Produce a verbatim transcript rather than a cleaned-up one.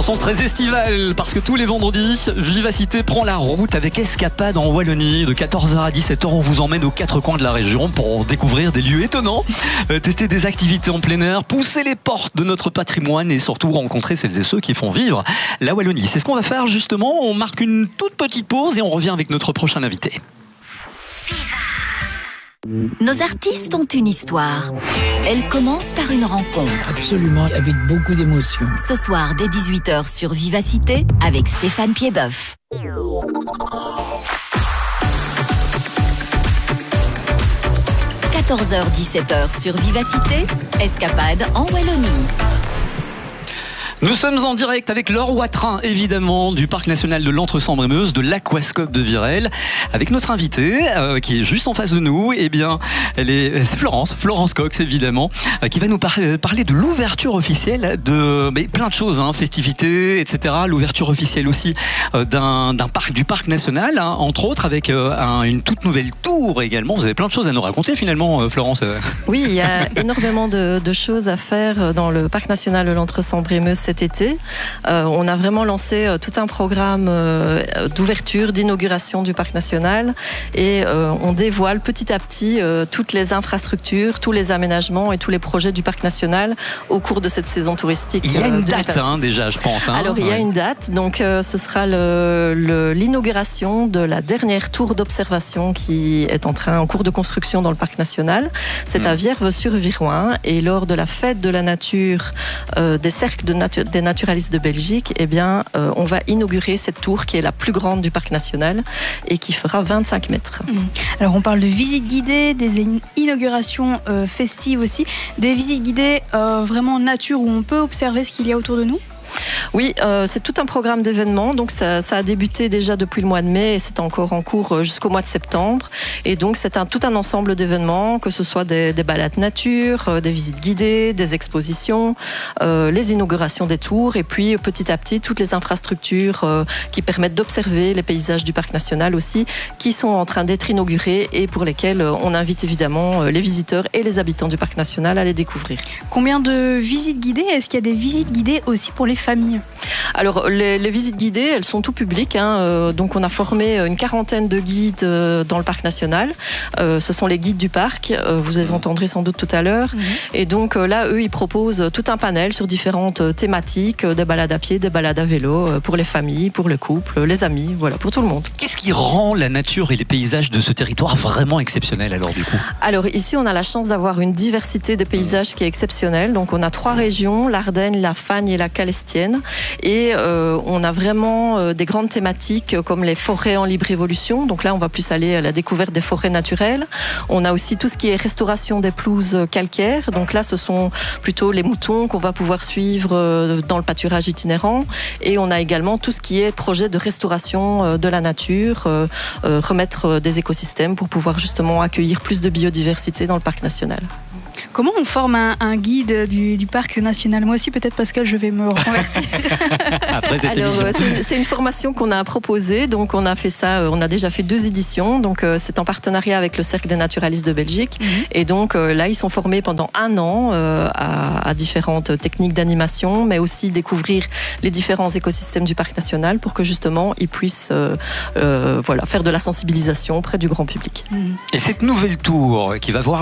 chanson très estivale parce que tous les vendredis, Vivacité prend la route avec Escapade en Wallonie. De quatorze heures à dix-sept heures, on vous emmène aux quatre coins de la région pour découvrir des lieux étonnants, euh, tester des activités en plein air, pousser les portes de notre patrimoine et surtout rencontrer celles et ceux qui font vivre la Wallonie. C'est ce qu'on va faire justement. On marque une toute petite pause et on revient avec notre prochain invité. Nos artistes ont une histoire. Elle commence par une rencontre. Absolument, avec beaucoup d'émotion. Ce soir, dès dix-huit heures sur Vivacité, avec Stéphane Piedboeuf. quatorze heures dix-sept heures sur Vivacité, Escapade en Wallonie. Nous sommes en direct avec Laure Watrin, évidemment, du Parc National de l'Entre-Sambre-et-Meuse, de l'Aquascope de Virel, avec notre invitée, euh, qui est juste en face de nous. Eh bien, elle est, c'est Florence, Florence Cox, évidemment, euh, qui va nous par- parler de l'ouverture officielle de mais plein de choses, hein, festivités, et cetera. L'ouverture officielle aussi euh, d'un, d'un parc, du Parc National, hein, entre autres, avec euh, un, une toute nouvelle tour également. Vous avez plein de choses à nous raconter, finalement, euh, Florence. Oui, il y a énormément de, de choses à faire dans le Parc National de l'Entre-Sambre-et-Meuse cet été. Euh, on a vraiment lancé euh, tout un programme euh, d'ouverture, d'inauguration du Parc National et euh, on dévoile petit à petit euh, toutes les infrastructures, tous les aménagements et tous les projets du Parc National au cours de cette saison touristique. Il y a une euh, date hein, déjà, je pense. Hein. Alors, il y a ouais. une date. Donc, euh, ce sera le, le, l'inauguration de la dernière tour d'observation qui est en train, en cours de construction dans le Parc National. C'est mmh. à Vierve-sur-Viroin et lors de la fête de la nature euh, des cercles de natu- des naturalistes de Belgique, eh bien, euh, on va inaugurer cette tour qui est la plus grande du Parc National et qui fera vingt-cinq mètres. Mmh. Alors, on parle de visites guidées, des inaugurations euh, festives aussi, des visites guidées euh, vraiment nature où on peut observer ce qu'il y a autour de nous. Oui, euh, c'est tout un programme d'événements. Donc ça, ça a débuté déjà depuis le mois de mai et c'est encore en cours jusqu'au mois de septembre. Et donc c'est un, tout un ensemble d'événements, que ce soit des, des balades nature, euh, des visites guidées, des expositions, euh, les inaugurations des tours et puis petit à petit toutes les infrastructures euh, qui permettent d'observer les paysages du Parc National aussi, qui sont en train d'être inaugurés et pour lesquels euh, on invite évidemment euh, les visiteurs et les habitants du Parc National à les découvrir. Combien de visites guidées ? Est-ce qu'il y a des visites guidées aussi pour les familles ? Alors, les, les visites guidées, elles sont tout publiques. Hein, euh, donc, on a formé une quarantaine de guides euh, dans le Parc National. Euh, ce sont les guides du parc. Euh, vous les entendrez sans doute tout à l'heure. Mmh. Et donc, euh, là, eux, ils proposent tout un panel sur différentes euh, thématiques, euh, des balades à pied, des balades à vélo, euh, pour les familles, pour le couple, les amis, voilà, pour tout le monde. Qu'est-ce qui rend la nature et les paysages de ce territoire vraiment exceptionnels, alors, du coup ? Alors, ici, on a la chance d'avoir une diversité de paysages qui est exceptionnelle. Donc, on a trois régions, l'Ardenne, la Fagne et la Calestienne. Et euh, on a vraiment euh, des grandes thématiques euh, comme les forêts en libre évolution. Donc là, on va plus aller à la découverte des forêts naturelles. On a aussi tout ce qui est restauration des pelouses calcaires. Donc là, ce sont plutôt les moutons qu'on va pouvoir suivre euh, dans le pâturage itinérant. Et on a également tout ce qui est projet de restauration euh, de la nature, euh, euh, remettre des écosystèmes pour pouvoir justement accueillir plus de biodiversité dans le Parc National. Comment on forme un, un guide du, du Parc National ? Moi aussi, peut-être, Pascal, je vais me reconvertir. Après cette Alors, émission. C'est, c'est une formation qu'on a proposée. Donc, on a fait ça. On a déjà fait deux éditions. Donc, c'est en partenariat avec le Cercle des naturalistes de Belgique. Mm-hmm. Et donc, là, ils sont formés pendant un an euh, à, à différentes techniques d'animation, mais aussi découvrir les différents écosystèmes du Parc National pour que justement, ils puissent euh, euh, voilà, faire de la sensibilisation auprès du grand public. Mm-hmm. Et cette nouvelle tour qui va voir